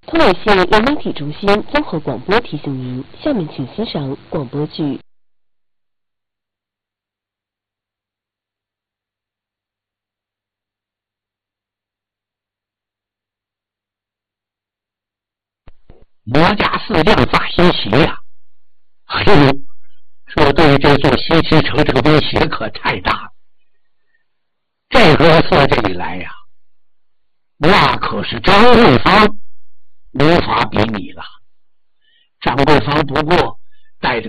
潼尾县人媒体中心综合广播提醒您，下面请欣赏广播剧。 魔家四将发新奇呀！哎呦，这对这座西岐城这个威胁可太大了。这个设这里来呀，那可是张桂芳，无法比拟了。张桂芳不过带着